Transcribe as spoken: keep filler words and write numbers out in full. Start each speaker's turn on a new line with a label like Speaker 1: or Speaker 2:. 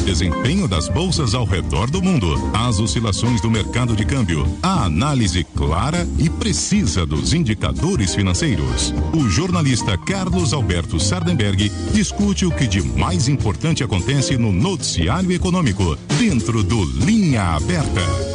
Speaker 1: desempenho das bolsas ao redor do mundo, as oscilações do mercado de câmbio, a análise clara e precisa dos indicadores financeiros. O jornalista Carlos Alberto Sardenberg discute o que de mais importante acontece no noticiário econômico, dentro do Linha Aberta.